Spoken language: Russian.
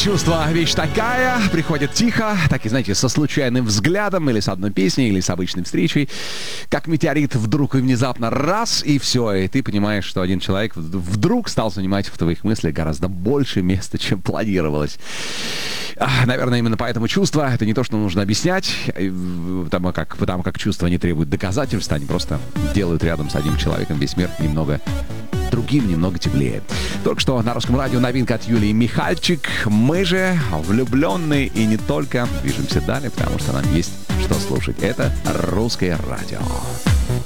чувство вещь такая, приходит тихо, так и, знаете, со случайным взглядом, или с одной песней, или с обычной встречей, как метеорит вдруг и внезапно раз, и все, и ты понимаешь, что один человек вдруг стал занимать в твоих мыслях гораздо больше места, чем планировалось. Наверное, именно поэтому чувство — это не то, что нужно объяснять, потому как чувства не требуют доказательств, они просто делают рядом с одним человеком весь мир немного другим, немного теплее. Только что на Русском радио новинка от Юлии Михальчик. Мы же влюбленные и не только. Движемся далее, потому что нам есть что слушать. Это Русское радио.